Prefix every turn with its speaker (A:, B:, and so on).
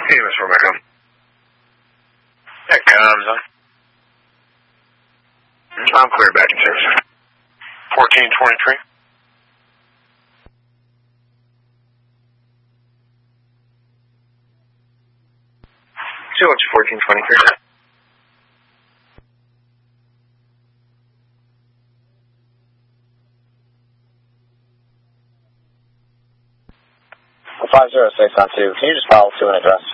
A: Hey, Miss Rebecca. Yeah, comms on. I'm clear back in service. 1423. 1423. Well, 506 on 2. Can you just follow to an address?